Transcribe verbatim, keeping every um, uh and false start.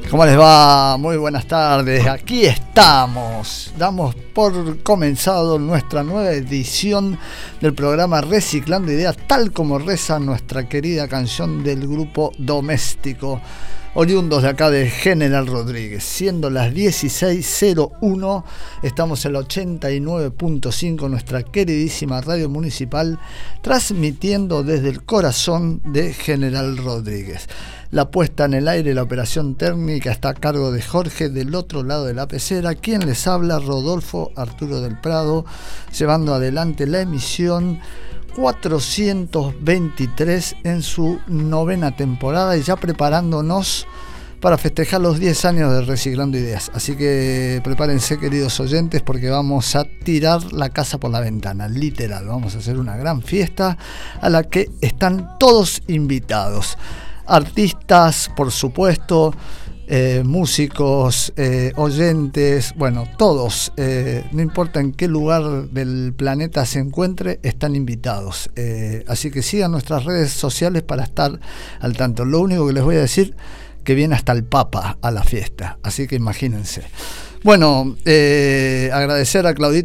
¿Cómo les va? Muy buenas tardes. Aquí estamos. Damos por comenzado nuestra nueva edición del programa Reciclando Ideas, tal como reza nuestra querida canción del grupo Doméstico, oriundos de acá de General Rodríguez. Siendo las dieciséis cero uno, estamos en la ochenta y nueve punto cinco, nuestra queridísima radio municipal, transmitiendo desde el corazón de General Rodríguez. La puesta en el aire y la operación técnica está a cargo de Jorge, del otro lado de la pecera. Quien les habla, Rodolfo Arturo del Prado, llevando adelante la emisión cuatrocientos veintitrés en su novena temporada y ya preparándonos para festejar los diez años de Reciclando Ideas. Así que prepárense, queridos oyentes, porque vamos a tirar la casa por la ventana, literal. Vamos a hacer una gran fiesta a la que están todos invitados. Artistas, por supuesto, eh, músicos, eh, oyentes, bueno, todos, eh, no importa en qué lugar del planeta se encuentre, están invitados. Eh, así que sigan nuestras redes sociales para estar al tanto. Lo único que les voy a decir, que viene hasta el Papa a la fiesta, así que imagínense. Bueno, eh, agradecer a Claudita